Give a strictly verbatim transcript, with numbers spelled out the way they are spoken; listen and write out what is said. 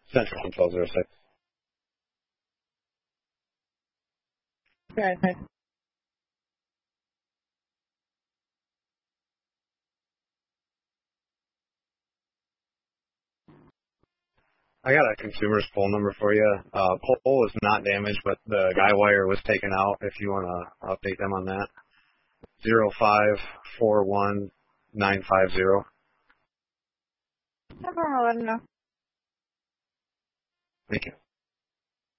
Central one twelve oh six. Okay. I got a consumer's phone number for you. Uh, pole was not damaged, but the guy wire was taken out. If you want to update them on that, zero five four one nine five zero. No problem, let him know. Thank you.